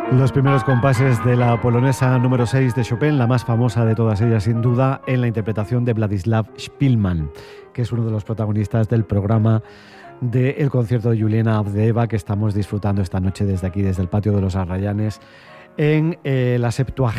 Los primeros compases de la polonesa número 6 de Chopin, la más famosa de todas ellas sin duda, en la interpretación de Władysław Szpilman, que es uno de los protagonistas del programa del concierto de Juliana Avdeeva que estamos disfrutando esta noche desde aquí, desde el patio de los Arrayanes, en la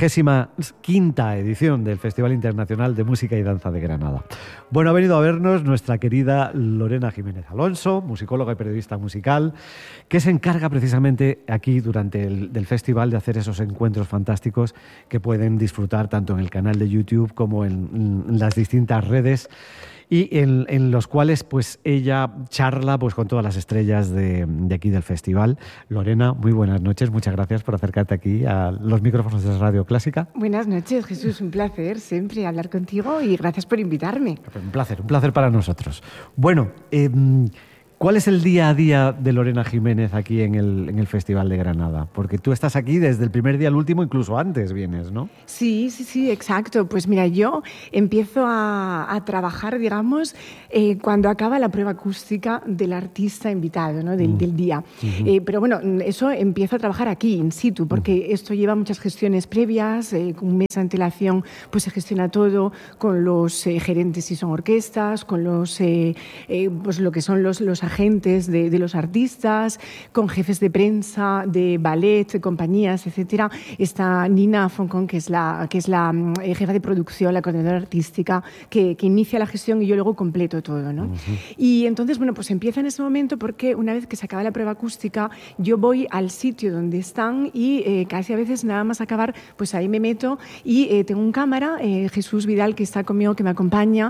75ª edición del Festival Internacional de Música y Danza de Granada. Bueno, ha venido a vernos nuestra querida Lorena Jiménez Alonso, musicóloga y periodista musical, que se encarga precisamente aquí durante el festival de hacer esos encuentros fantásticos que pueden disfrutar tanto en el canal de YouTube como en las distintas redes, y en los cuales pues ella charla pues con todas las estrellas de aquí del festival. Lorena, muy buenas noches, muchas gracias por acercarte aquí a los micrófonos de Radio Clásica. Buenas noches, Jesús, un placer siempre hablar contigo y gracias por invitarme. Un placer para nosotros. Bueno, ¿cuál es el día a día de Lorena Jiménez aquí en el Festival de Granada? Porque tú estás aquí desde el primer día al último, incluso antes vienes, ¿no? Sí, exacto. Pues mira, yo empiezo a trabajar, digamos, cuando acaba la prueba acústica del artista invitado, ¿no? del día. Pero bueno, eso empiezo a trabajar aquí, in situ, porque esto lleva muchas gestiones previas, con un mes de antelación pues se gestiona todo con los gerentes si son orquestas, con los pues lo que son los agentes de los artistas, con jefes de prensa, de ballet, de compañías, etcétera. Está Nina Foncon, que es la jefa de producción, la coordinadora artística, que inicia la gestión y yo luego completo todo, ¿no? Y entonces, bueno, pues empieza en ese momento porque una vez que se acaba la prueba acústica, yo voy al sitio donde están y casi a veces nada más acabar, pues ahí me meto y tengo un cámara, Jesús Vidal, que está conmigo, que me acompaña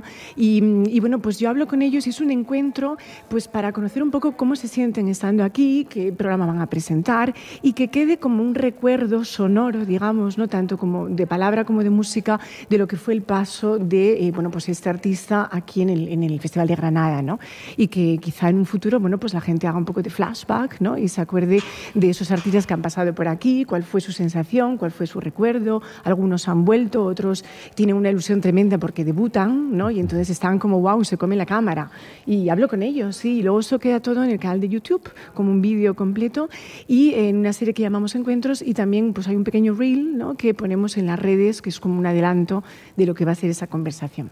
y bueno, pues yo hablo con ellos y es un encuentro pues para conocer un poco cómo se sienten estando aquí, qué programa van a presentar y que quede como un recuerdo sonoro, digamos, no tanto como de palabra como de música, de lo que fue el paso de bueno, pues este artista aquí en el Festival de Granada, ¿no? Y que quizá en un futuro, bueno, pues la gente haga un poco de flashback, ¿no? Y se acuerde de esos artistas que han pasado por aquí, cuál fue su sensación, cuál fue su recuerdo. Algunos han vuelto, otros tienen una ilusión tremenda porque debutan, ¿no? Y entonces están como wow, se comen la cámara. Y hablo con ellos, sí, y luego eso queda todo en el canal de YouTube, como un vídeo completo, y en una serie que llamamos Encuentros, y también pues hay un pequeño reel, ¿no? Que ponemos en las redes, que es como un adelanto de lo que va a ser esa conversación.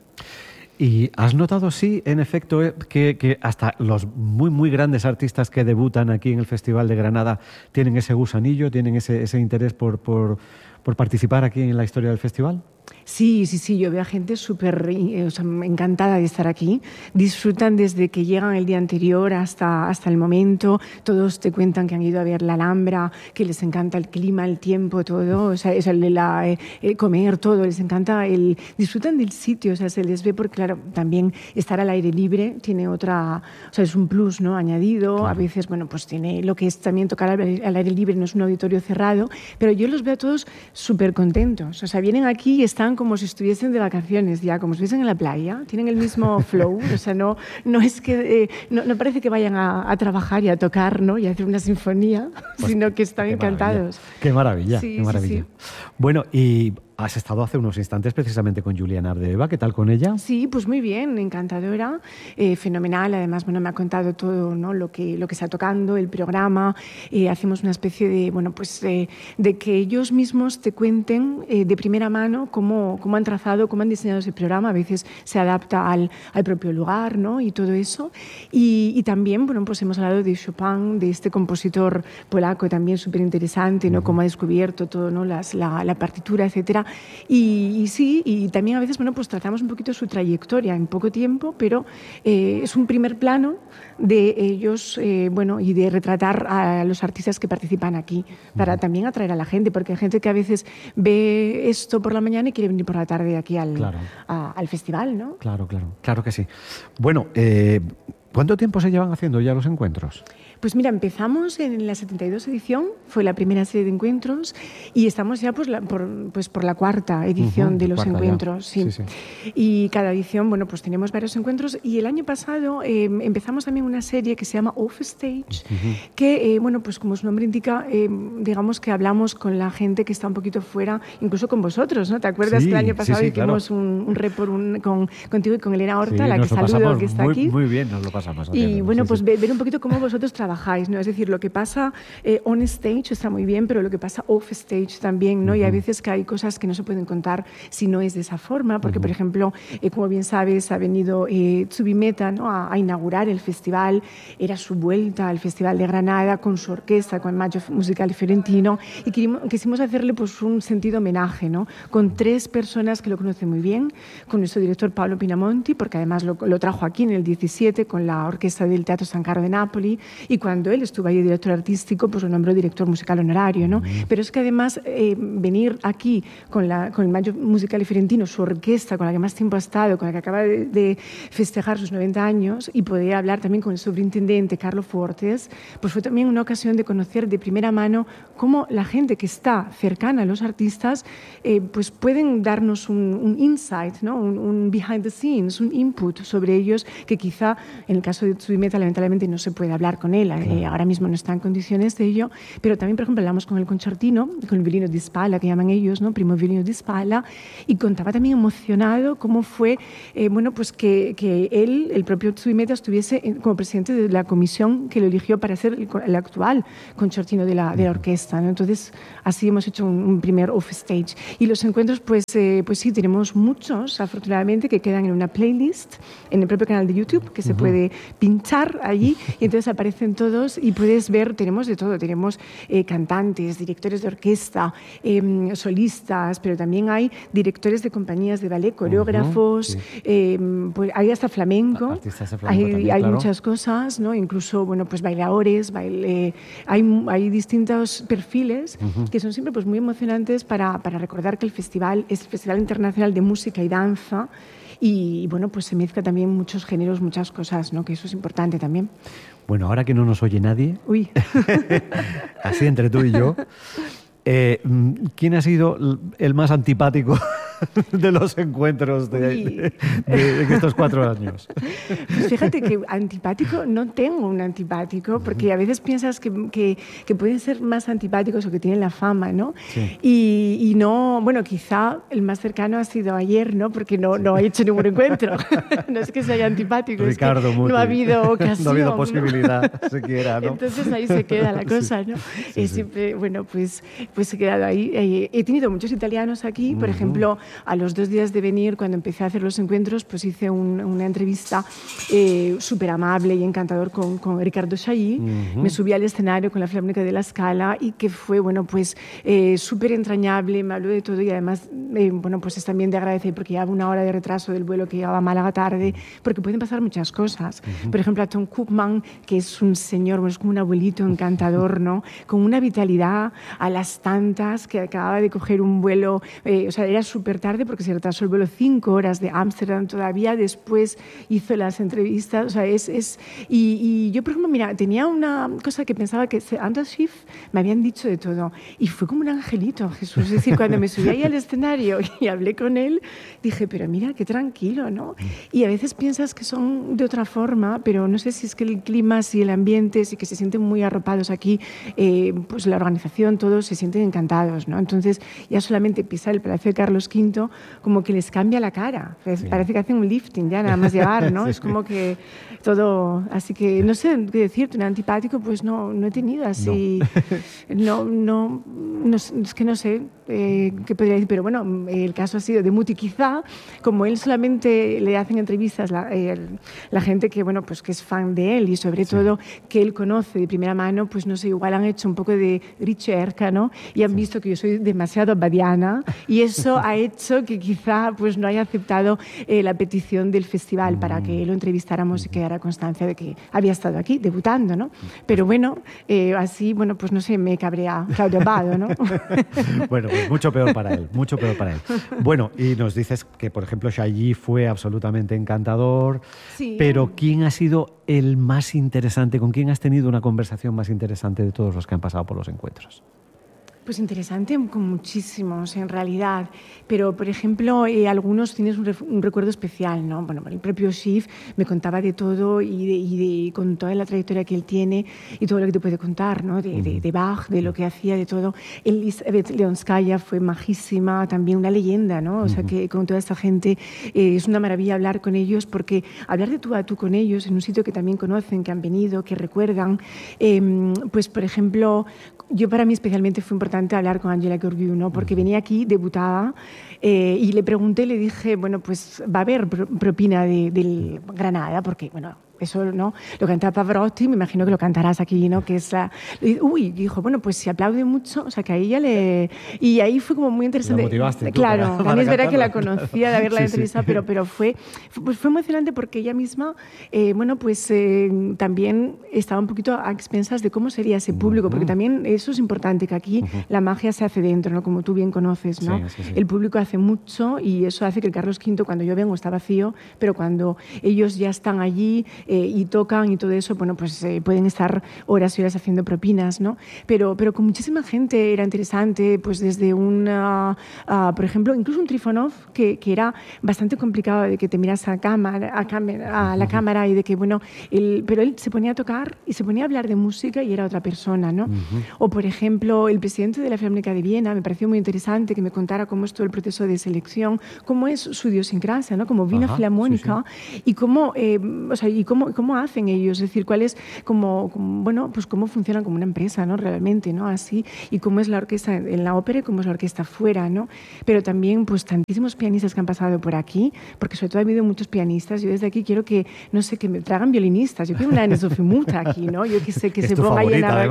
¿Y has notado, sí, en efecto, que hasta los muy, muy grandes artistas que debutan aquí en el Festival de Granada tienen ese gusanillo, tienen ese interés por participar aquí en la historia del festival? Sí, yo veo a gente súper encantada de estar aquí. Disfrutan desde que llegan el día anterior hasta el momento. Todos te cuentan que han ido a ver la Alhambra, que les encanta el clima, el tiempo, todo. O sea, comer, todo. Les encanta disfrutan del sitio, o sea, se les ve porque, claro, también estar al aire libre tiene otra... O sea, es un plus, ¿no? Añadido. Claro. A veces, bueno, pues tiene lo que es también tocar al aire libre, no es un auditorio cerrado, pero yo los veo a todos súper contentos. O sea, vienen aquí y están como si estuviesen de vacaciones ya, como si estuviesen en la playa, tienen el mismo flow, o sea, no es que no parece que vayan a trabajar y a tocar, ¿no? Y a hacer una sinfonía, pues, sino que están encantados. Qué maravilla, sí, qué maravilla. Sí. Bueno, y has estado hace unos instantes precisamente con Juliana Avdeeva. ¿Qué tal con ella? Sí, pues muy bien, encantadora, fenomenal. Además, bueno, me ha contado todo, ¿no? Lo que está tocando, el programa. Hacemos una especie de, bueno, pues de que ellos mismos te cuenten de primera mano cómo han trazado, cómo han diseñado ese programa. A veces se adapta al propio lugar, ¿no? Y todo eso. Y también, bueno, pues hemos hablado de Chopin, de este compositor polaco también súper interesante, ¿no? Cómo ha descubierto todo, ¿no? La partitura, etcétera. Y sí, y también a veces, bueno, pues tratamos un poquito su trayectoria en poco tiempo, pero es un primer plano de ellos, bueno, y de retratar a los artistas que participan aquí, para también atraer a la gente, porque hay gente que a veces ve esto por la mañana y quiere venir por la tarde aquí al festival, ¿no? Claro que sí. Bueno, ¿cuánto tiempo se llevan haciendo ya los encuentros? Pues mira, empezamos en la 72 edición, fue la primera serie de encuentros, y estamos ya por la cuarta edición de los encuentros. Sí. Y cada edición, bueno, pues tenemos varios encuentros, y el año pasado empezamos también una serie que se llama Offstage, que, bueno, pues como su nombre indica, digamos que hablamos con la gente que está un poquito fuera, incluso con vosotros, ¿no? ¿Te acuerdas que el año pasado hicimos un report contigo y con Elena Horta, la que saludo, que está aquí? Muy bien, nos lo pasamos. Y bueno, pues ver un poquito cómo vosotros trabajáis, ¿no? Es decir, lo que pasa on stage está muy bien, pero lo que pasa off stage también, ¿no? Y hay veces que hay cosas que no se pueden contar si no es de esa forma, porque, por ejemplo, como bien sabes, ha venido Zubimeta, ¿no? a inaugurar el festival, era su vuelta al Festival de Granada con su orquesta, con el Maggio Musicale Fiorentino, y quisimos hacerle pues, un sentido homenaje, ¿no? Con 3 personas que lo conocen muy bien, con nuestro director Paolo Pinamonti, porque además lo trajo aquí en el 17 con la orquesta del Teatro San Carlo de Nápoli, y cuando él estuvo ahí de director artístico, pues lo nombró director musical honorario, ¿no? Pero es que además venir aquí con el Maggio Musicale Fiorentino, su orquesta con la que más tiempo ha estado, con la que acaba de festejar sus 90 años, y poder hablar también con el superintendente Carlo Fortes, pues fue también una ocasión de conocer de primera mano cómo la gente que está cercana a los artistas pues pueden darnos un insight, ¿no? un behind the scenes, un input sobre ellos que quizá en el caso de Zubimeta lamentablemente no se puede hablar con él, ahora mismo no está en condiciones de ello, pero también por ejemplo hablamos con el concertino, con el violino di spalla que llaman ellos, ¿no? Primo violino di spalla, y contaba también emocionado cómo fue bueno, pues que él, el propio Zubimeta, estuviese como presidente de la comisión que lo eligió para ser el actual concertino de la orquesta, ¿no? Entonces así hemos hecho un primer off stage, y los encuentros pues sí, tenemos muchos afortunadamente que quedan en una playlist en el propio canal de YouTube que se puede pinchar allí, y entonces aparecen todos y puedes ver, tenemos de todo, tenemos cantantes, directores de orquesta, solistas, pero también hay directores de compañías de ballet, coreógrafos, pues hay hasta flamenco, artistas de flamenco también, hay claro. muchas cosas, ¿no? Incluso bueno, pues bailadores, hay distintos perfiles que son siempre pues muy emocionantes para recordar que el festival es el Festival Internacional de Música y Danza, y bueno, pues se mezcla también muchos géneros, muchas cosas, ¿no? Que eso es importante también. Bueno, ahora que no nos oye nadie, Uy. así entre tú y yo, ¿quién ha sido el más antipático de los encuentros de estos 4 años? Pues fíjate que antipático, no tengo un antipático, porque a veces piensas que pueden ser más antipáticos o que tienen la fama, ¿no? Sí. Y no, bueno, quizá el más cercano ha sido ayer, ¿no? Porque no he hecho ningún encuentro. No es que sea antipático, Ricardo es que no ha habido ocasión. No ha habido posibilidad, ¿no? Siquiera, ¿no? Entonces ahí se queda la cosa, ¿no? Sí, siempre, bueno, pues he quedado ahí. He tenido muchos italianos aquí, por ejemplo, a los 2 días de venir, cuando empecé a hacer los encuentros, pues hice una entrevista súper amable y encantador con Riccardo Chailly. Me subí al escenario con la Filarmónica de La Scala y que fue, bueno, pues súper entrañable, me habló de todo, y además, bueno, pues es también de agradecer porque llevaba 1 hora de retraso del vuelo que llegaba a Málaga tarde, porque pueden pasar muchas cosas. Por ejemplo, a Tom Koopman, que es un señor, bueno, es como un abuelito encantador, ¿no? Con una vitalidad a las tantas, que acababa de coger un vuelo, o sea, era súper tarde porque se retrasó el vuelo 5 horas de Ámsterdam todavía, después hizo las entrevistas, o sea, y yo, por ejemplo, mira, tenía una cosa que pensaba que Anders Schiff me habían dicho de todo, y fue como un angelito, Jesús, es decir, cuando me subí ahí al escenario y hablé con él, dije, pero mira, qué tranquilo, ¿no? Y a veces piensas que son de otra forma, pero no sé si es que el clima, si el ambiente, si que se sienten muy arropados aquí, pues la organización, todos se sienten encantados, ¿no? Entonces, ya solamente pisar el Palacio de Carlos V como que les cambia la cara. Sí. Parece que hacen un lifting ya, nada más llegar, ¿no? Sí. Es como que todo... Así que, no sé qué decirte, un antipático, pues no he tenido así... No, es que no sé qué podría decir, pero bueno, el caso ha sido de Muti quizá, como él solamente le hacen entrevistas la gente que, bueno, pues que es fan de él y sobre todo que él conoce de primera mano, pues no sé, igual han hecho un poco de ricerca, ¿no? Y han visto que yo soy demasiado abadiana y eso ha hecho que quizá pues no haya aceptado la petición del festival para que lo entrevistáramos y quedara constancia de que había estado aquí debutando, ¿no? Pero bueno, así, bueno, pues no sé, me cabrea Claudio Abbado, ¿no? Bueno, pues mucho peor para él, mucho peor para él. Bueno, y nos dices que, por ejemplo, Chailly fue absolutamente encantador, sí, pero ¿quién ha sido el más interesante? ¿Con quién has tenido una conversación más interesante de todos los que han pasado por los encuentros? Pues interesante con muchísimos, en realidad. Pero, por ejemplo, algunos tienes un recuerdo especial, ¿no? Bueno, el propio Schiff me contaba de todo y con toda la trayectoria que él tiene y todo lo que te puede contar, ¿no? De Bach, de lo que hacía, de todo. Elizabeth Leonskaya fue majísima, también una leyenda, ¿no? O sea, que con toda esta gente es una maravilla hablar con ellos, porque hablar de tú a tú con ellos en un sitio que también conocen, que han venido, que recuerdan, pues, por ejemplo, yo para mí especialmente fue importante hablar con Angela Gheorghiu, ¿no? Porque venía aquí, debutaba, y le pregunté, le dije, bueno, pues va a haber propina del Granada, porque, bueno, eso no lo cantaba Pavarotti, me imagino que lo cantarás aquí, ¿no? Que es dijo, bueno, pues si aplaude mucho, o sea, que a ella le... Y ahí fue como muy interesante. La motivaste tú claro, para a mí es verdad que la cantarlo. conocía de haberla entrevistado, pero fue emocionante porque ella misma, bueno, pues también estaba un poquito a expensas de cómo sería ese público, porque también eso es importante, que aquí la magia se hace dentro, ¿no? Como tú bien conoces, ¿no? Sí. El público hace mucho y eso hace que el Carlos V, cuando yo vengo, está vacío, pero cuando ellos ya están allí y tocan y todo eso, bueno, pues pueden estar horas y horas haciendo propinas, ¿no? Pero con muchísima gente era interesante, pues desde por ejemplo, incluso un Trifonov que era bastante complicado de que te miras a la cámara y de que, bueno, pero él se ponía a tocar y se ponía a hablar de música y era otra persona, ¿no? O, por ejemplo, el presidente de la Filarmónica de Viena me pareció muy interesante que me contara cómo es todo el proceso de selección, cómo es su idiosincrasia, ¿no? Como Wiener Filarmónica y cómo, o sea, y cómo hacen ellos, es decir, cuál es bueno, pues cómo funcionan como una empresa, ¿no? Realmente, ¿no? Así, y cómo es la orquesta en la ópera y cómo es la orquesta fuera, ¿no? Pero también, pues, tantísimos pianistas que han pasado por aquí, porque sobre todo ha habido muchos pianistas. Yo desde aquí quiero que, no sé, que me traigan violinistas. Yo quiero una Enzo Fimuta aquí, ¿no? Yo que sé, que se ponga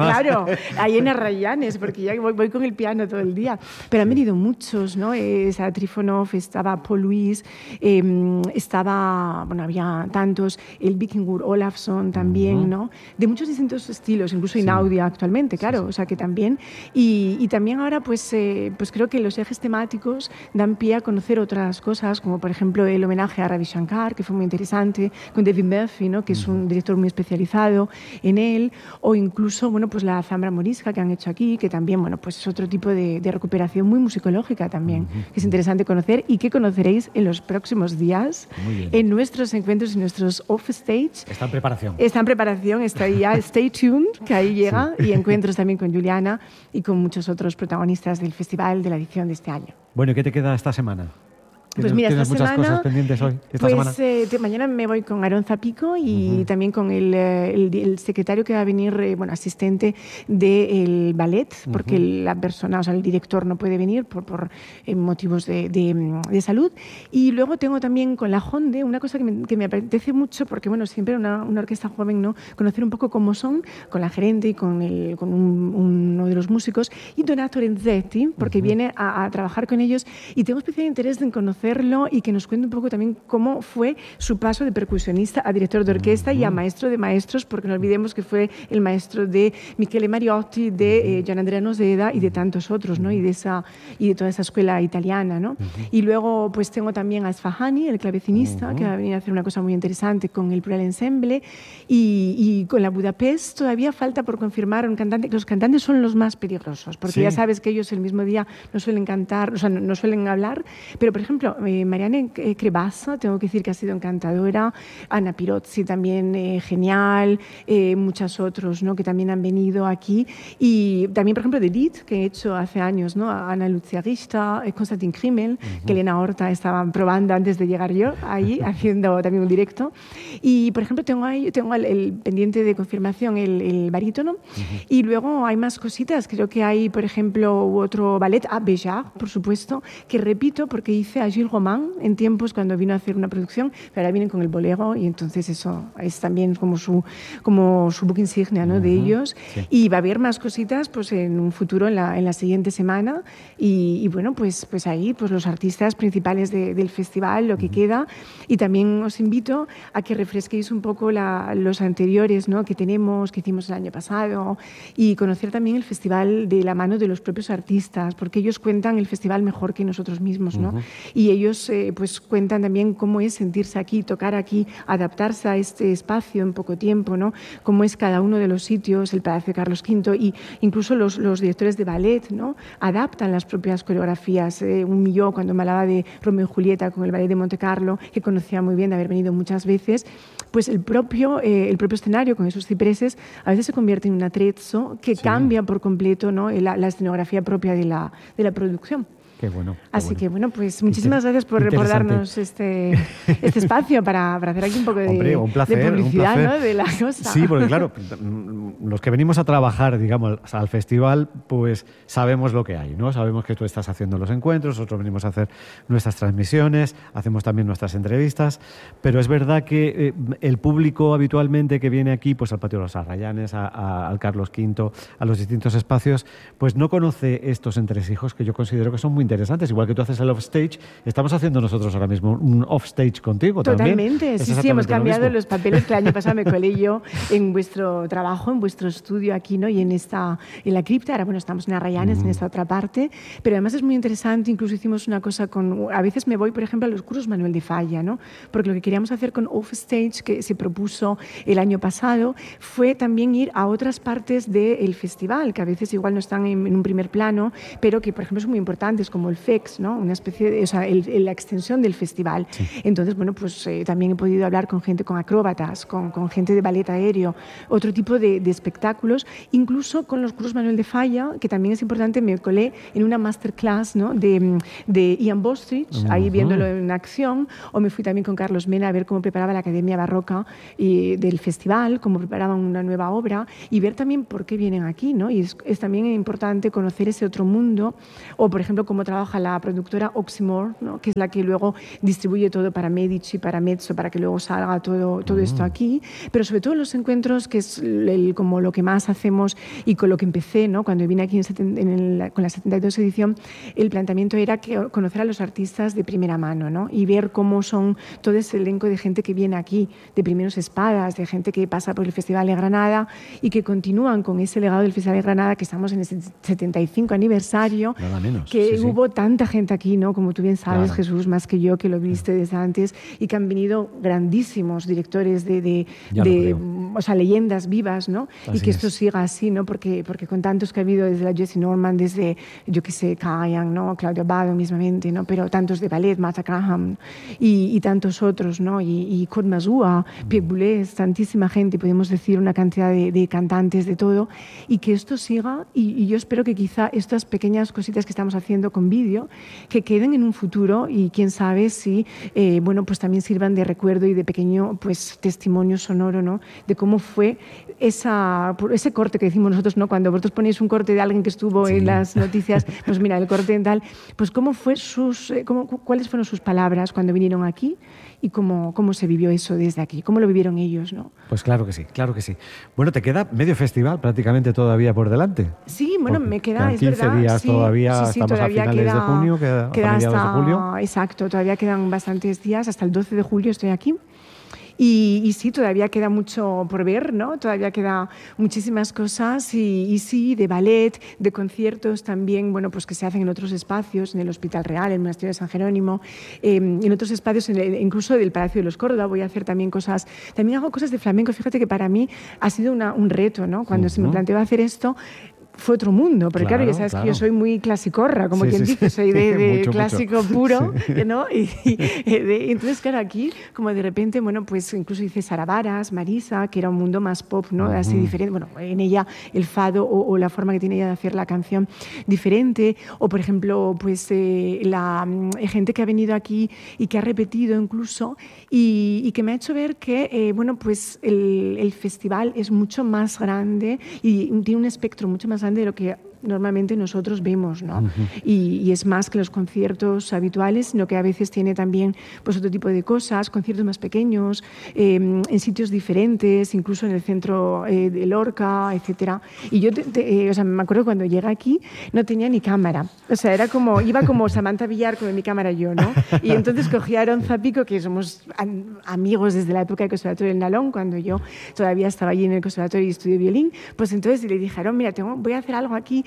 ahí en Arrayanes, porque ya voy con el piano todo el día. Pero han venido muchos, ¿no? Estaba Trifonov, estaba Paul Louis, estaba, bueno, había tantos, el Vikingur Olafsson también, ¿no? De muchos distintos estilos, incluso Einaudi actualmente, claro, o sea que también. Y también ahora, pues creo que los ejes temáticos dan pie a conocer otras cosas, como por ejemplo el homenaje a Ravi Shankar, que fue muy interesante, con David Murphy, ¿no? Que es un director muy especializado en él, o incluso, bueno, pues la Zambra Morisca que han hecho aquí, que también, bueno, pues es otro tipo de recuperación muy musicológica también, que es interesante conocer y que conoceréis en los próximos días en nuestros encuentros y nuestros off-stage. Está en preparación. Está en preparación, está ahí ya, stay tuned, que ahí llega, y encuentros también con Juliana y con muchos otros protagonistas del festival de la edición de este año. Bueno, ¿y qué te queda esta semana? Pues mira, ¿Tienes muchas cosas pendientes hoy, esta semana? Mañana me voy con Aarón Zapico y también con el secretario que va a venir, bueno, asistente del ballet, porque la persona, o sea, el director no puede venir por motivos de salud. Y luego tengo también con la Honde una cosa que me apetece mucho, porque, bueno, siempre una orquesta joven, ¿no? Conocer un poco cómo son, con la gerente y con uno de los músicos, y Donato Renzetti, porque viene a trabajar con ellos, y tengo especial interés en conocerlo y que nos cuente un poco también cómo fue su paso de percusionista a director de orquesta y a maestro de maestros, porque no olvidemos que fue el maestro de Michele Mariotti, de Gianandrea Noseda y de tantos otros, ¿no? Y de toda esa escuela italiana, ¿no? Y luego pues tengo también a Sfahani, el clavecinista, que va a venir a hacer una cosa muy interesante con el Plural Ensemble, y con la Budapest todavía falta por confirmar un cantante. Los cantantes son los más peligrosos, porque ya sabes que ellos el mismo día no suelen cantar, o sea, no suelen hablar, pero por ejemplo Marianne Crebassa, tengo que decir que ha sido encantadora, Ana Pirozzi también genial, muchos otros, ¿no? Que también han venido aquí, y también por ejemplo de Lied, que he hecho hace años, ¿no? Ana Lucia Richter, Konstantin Krimmel, que Elena Horta estaba probando antes de llegar yo, ahí haciendo también un directo, y por ejemplo tengo el pendiente de confirmación, el barítono, y luego hay más cositas, creo que hay por ejemplo otro ballet, Béjart, por supuesto, que repito porque hice a Gilles Romain en tiempos cuando vino a hacer una producción, pero ahora vienen con el bolero y entonces eso es también como su book insignia, ¿no? De ellos, y va a haber más cositas pues en un futuro, en la siguiente semana, y bueno, pues ahí pues los artistas principales del festival, lo que queda, y también os invito a que refresquéis un poco los anteriores, ¿no? Que hicimos el año pasado, y conocer también el festival de la mano de los propios artistas, porque ellos cuentan el festival mejor que nosotros mismos, ¿no? Y ellos pues cuentan también cómo es sentirse aquí, tocar aquí, adaptarse a este espacio en poco tiempo, ¿no? Cómo es cada uno de los sitios, el Palacio de Carlos V, y incluso los directores de ballet, ¿no? Adaptan las propias coreografías. Un Milló, cuando me hablaba de Romeo y Julieta con el ballet de Monte Carlo, que conocía muy bien de haber venido muchas veces, pues el propio escenario con esos cipreses a veces se convierte en un atrezzo que cambia por completo, ¿no? la escenografía propia de la producción. Qué bueno. Así que, bueno, pues muchísimas gracias por darnos este espacio para hacer aquí un poco de publicidad, ¿no? De la cosa. Sí, porque claro, los que venimos a trabajar, digamos, al festival, pues sabemos lo que hay, ¿no? Sabemos que tú estás haciendo los encuentros, nosotros venimos a hacer nuestras transmisiones, hacemos también nuestras entrevistas, pero es verdad que el público habitualmente que viene aquí, pues al Patio de los Arrayanes, al Carlos V, a los distintos espacios, pues no conoce estos entresijos que yo considero que son muy interesantes. Igual que tú haces el offstage, estamos haciendo nosotros ahora mismo un offstage contigo. Totalmente, sí, hemos cambiado los papeles que el año pasado me colé yo en vuestro trabajo, en vuestro estudio aquí, ¿no? Y en la cripta. Ahora, bueno, estamos en Arrayanes, en esta otra parte, pero además es muy interesante. Incluso hicimos una cosa a veces me voy, por ejemplo, a los cursos Manuel de Falla, ¿no? Porque lo que queríamos hacer con offstage, que se propuso el año pasado, fue también ir a otras partes del festival, que a veces igual no están en un primer plano, pero que, por ejemplo, son muy importantes, como el FEX, ¿no? Una especie de, la extensión del festival. Sí. Entonces, bueno, pues también he podido hablar con gente, con acróbatas, con gente de ballet aéreo, otro tipo de espectáculos, incluso con los cursos Manuel de Falla, que también es importante. Me colé en una masterclass, ¿no? de Ian Bostridge, ahí viéndolo en acción, o me fui también con Carlos Mena a ver cómo preparaba la Academia Barroca del festival, cómo preparaban una nueva obra, y ver también por qué vienen aquí, ¿no? Y es también importante conocer ese otro mundo, o por ejemplo cómo trabaja la productora Oxymore, ¿no? Que es la que luego distribuye todo para Medici, para Mezzo, para que luego salga todo esto aquí, pero sobre todo en los encuentros, que es como lo que más hacemos y con lo que empecé, ¿no? Cuando vine aquí con la 72 edición, el planteamiento era conocer a los artistas de primera mano, ¿no? Y ver cómo son todo ese elenco de gente que viene aquí, de primeros espadas, de gente que pasa por el Festival de Granada y que continúan con ese legado del Festival de Granada, que estamos en el 75 aniversario, nada menos, que hubo tanta gente aquí, ¿no? Como tú bien sabes, claro. Jesús, más que yo, que lo viste desde antes, y que han venido grandísimos directores leyendas vivas, ¿no? Así y que es. esto siga así, ¿no? Porque con tantos que ha habido, desde la Jessie Norman, desde, yo qué sé, Kayan, ¿no? Claudia Abbado mismamente, ¿no? Pero tantos de ballet, Martha Graham y tantos otros, ¿no? Y Claude Mazua, Pierre Boulez, tantísima gente, podemos decir una cantidad de cantantes, de todo, y que esto siga, y yo espero que quizá estas pequeñas cositas que estamos haciendo con vídeo, que queden en un futuro, y quién sabe si, pues también sirvan de recuerdo y de pequeño, pues, testimonio sonoro, ¿no? De cómo fue ese corte que decimos nosotros, ¿no? Cuando vosotros ponéis un corte de alguien que estuvo en las noticias, pues mira, el corte en tal, pues cuáles fueron sus palabras cuando vinieron aquí y cómo se vivió eso desde aquí, cómo lo vivieron ellos, ¿no? Pues claro que sí, claro que sí. Bueno, te queda medio festival prácticamente todavía por delante. Sí, bueno, me queda, es 15 verdad. días todavía, estamos todavía a finales de junio, a mediados de julio. Exacto, todavía quedan bastantes días, hasta el 12 de julio estoy aquí. Y sí, todavía queda mucho por ver, ¿no? Todavía queda muchísimas cosas y sí, de ballet, de conciertos también, bueno, pues que se hacen en otros espacios, en el Hospital Real, en el Monasterio de San Jerónimo, en otros espacios, incluso del Palacio de los Córdoba. Voy a hacer también cosas, también hago cosas de flamenco. Fíjate que para mí ha sido un reto, ¿no? Cuando se me planteó hacer esto, fue otro mundo, porque claro, ya sabes que yo soy muy clasicorra, como quien dice, soy de mucho, clásico puro, ¿no? Entonces, claro, aquí, como de repente, bueno, pues incluso hice Saravaras, Marisa, que era un mundo más pop, ¿no? Así diferente, bueno, en ella el fado o la forma que tiene ella de hacer la canción diferente, o por ejemplo, pues la gente que ha venido aquí y que ha repetido incluso, y que me ha hecho ver que, bueno, pues el festival es mucho más grande y tiene un espectro mucho más grande de lo que normalmente nosotros vemos, ¿no? Y es más que los conciertos habituales, sino que a veces tiene también pues otro tipo de cosas, conciertos más pequeños, en sitios diferentes, incluso en el centro de Lorca, etcétera. Y yo, me acuerdo cuando llegué aquí, no tenía ni cámara. O sea, iba como Samantha Villar con mi cámara yo, ¿no? Y entonces cogí a Aronza Pico, que somos amigos desde la época del Conservatorio del Nalón, cuando yo todavía estaba allí en el Conservatorio y estudié violín, pues entonces le dije, Aarón, mira, voy a hacer algo aquí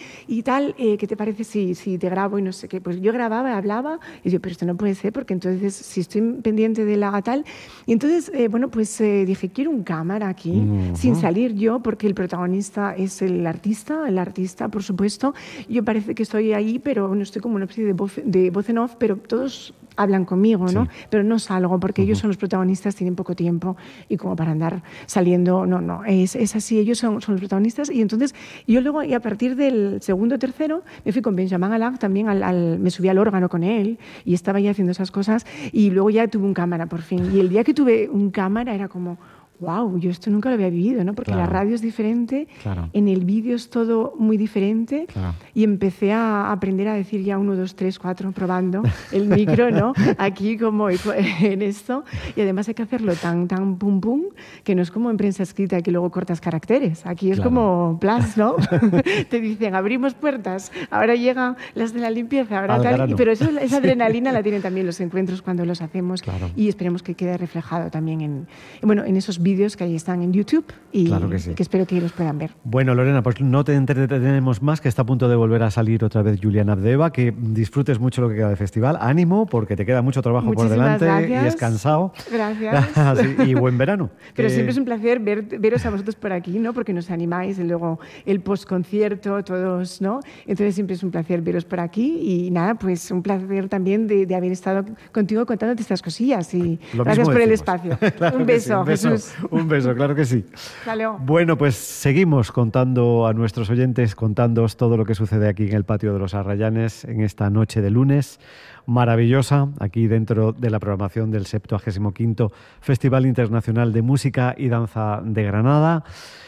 y tal, ¿qué te parece si te grabo y no sé qué? Pues yo grababa, hablaba, y yo, pero esto no puede ser, porque entonces si estoy pendiente de la tal... Y entonces, dije, quiero un cámara aquí, sin salir yo, porque el protagonista es el artista, por supuesto. Yo parece que estoy ahí, pero no estoy como una especie de voz en off, pero todos hablan conmigo, ¿no? Sí. Pero no salgo, porque ellos son los protagonistas, tienen poco tiempo, y como para andar saliendo, no, es así, ellos son los protagonistas. Y entonces yo luego, y a partir del segundo o tercero, me fui con Benjamin Alard también, me subí al órgano con él, y estaba ya haciendo esas cosas, y luego ya tuve un cámara por fin. Y el día que tuve un cámara era como... wow, yo esto nunca lo había vivido, ¿no? Porque la radio es diferente, en el vídeo es todo muy diferente, y empecé a aprender a decir ya 1, 2, 3, 4, probando el micro, ¿no? Aquí como en esto, y además hay que hacerlo tan pum pum, que no es como en prensa escrita que luego cortas caracteres, aquí es como plus, ¿no? Te dicen, abrimos puertas, ahora llegan las de la limpieza, ahora tal, pero esa adrenalina la tienen también los encuentros cuando los hacemos, y esperemos que quede reflejado también en esos vídeos que ahí están en YouTube y que espero que los puedan ver. Bueno, Lorena, pues no te entretenemos más, que está a punto de volver a salir otra vez Julián Abdeva, que disfrutes mucho lo que queda de festival. Ánimo, porque te queda mucho trabajo por delante. Gracias. Y es cansado. Gracias. Y buen verano. Pero siempre es un placer veros a vosotros por aquí, ¿no? Porque nos animáis, y luego el postconcierto, todos, ¿no? Entonces siempre es un placer veros por aquí, y nada, pues un placer también de haber estado contigo contándote estas cosillas, y gracias por el espacio. Claro, un beso, Jesús. Un beso, claro que sí. Salud. Bueno, pues seguimos contando a nuestros oyentes, contándoos todo lo que sucede aquí en el patio de los Arrayanes en esta noche de lunes maravillosa, aquí dentro de la programación del 75º Festival Internacional de Música y Danza de Granada.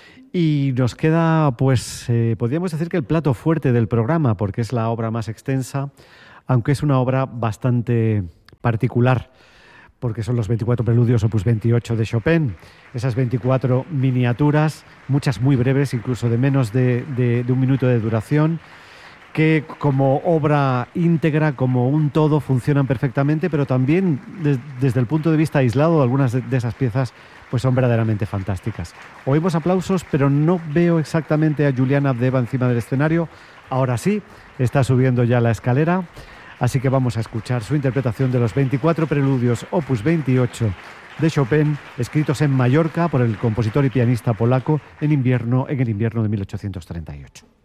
Y nos queda, pues, podríamos decir que el plato fuerte del programa, porque es la obra más extensa, aunque es una obra bastante particular, porque son los 24 preludios opus 28 de Chopin, esas 24 miniaturas, muchas muy breves, incluso de menos de 1 minuto de duración, que como obra íntegra, como un todo, funcionan perfectamente, pero también desde el punto de vista aislado, algunas de esas piezas pues son verdaderamente fantásticas. Oímos aplausos, pero no veo exactamente a Julián Abdeva encima del escenario. Ahora sí, está subiendo ya la escalera. Así que vamos a escuchar su interpretación de los 24 preludios opus 28 de Chopin, escritos en Mallorca por el compositor y pianista polaco en el invierno de 1838.